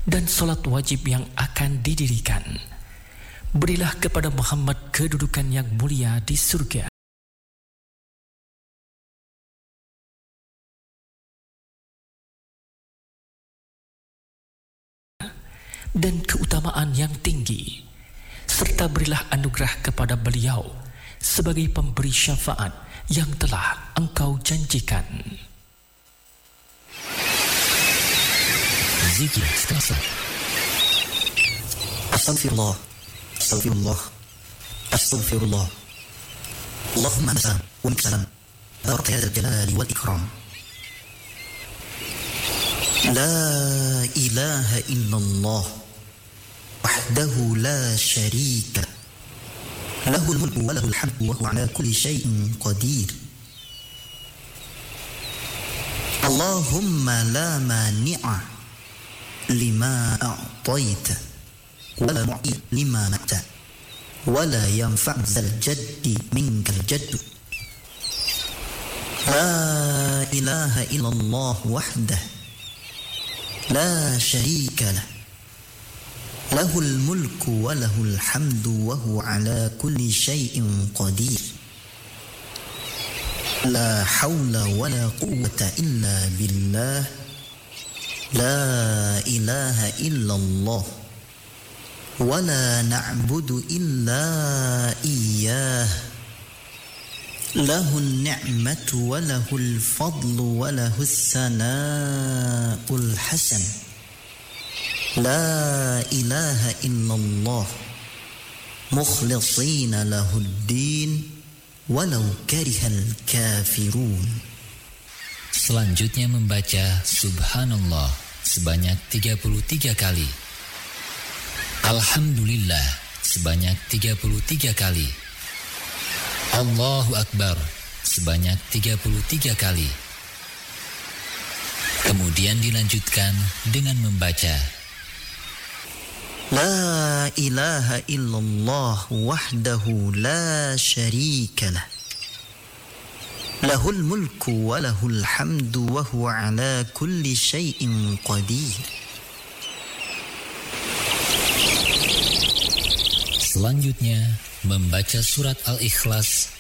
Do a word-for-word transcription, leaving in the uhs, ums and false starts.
dan solat wajib yang akan didirikan. Berilah kepada Muhammad kedudukan yang mulia di surga. Dan keutamaan yang tinggi, serta berilah anugerah kepada beliau sebagai pemberi syafaat yang telah engkau janjikan. Zikir setelah Astaghfirullah, Astaghfirullah, Astaghfirullah. Allahumma anta salam wa minka salam, tabarakta ya dzal jalali wal ikram. La ilaha illallah wahdahu la syarika lahul mulku wa lahul hamdu wa huwa ala kulli syai'in qadir. Allahumma la mani'a lima a'taita wa la mu'i lima mana'ta wa la yanfa' dzal jaddi minkal jaddu. La ilaha illallah wahdahu la syarika lah, lahul mulku wa lahul hamdu wa huwa ala kulli syai'in qadir. La hawla wa la quwwata illa billah. La ilaha illallah wa la na'budu illa iyyah. Lahun ni'matu wa lahul fadlu wa lahus sana'ul hasan. La ilaha illallah mukhlisina lahuddin walau karihal kafirun. Selanjutnya membaca Subhanallah sebanyak tiga puluh tiga kali, Alhamdulillah sebanyak tiga puluh tiga kali, Allahu Akbar sebanyak tiga puluh tiga kali. Kemudian dilanjutkan dengan membaca La ilaha illallah wahdahu la syarika lah, lahul mulku wa lahul hamdu wa huwa ala kulli syai'in qadir. Selanjutnya membaca surat Al-Ikhlas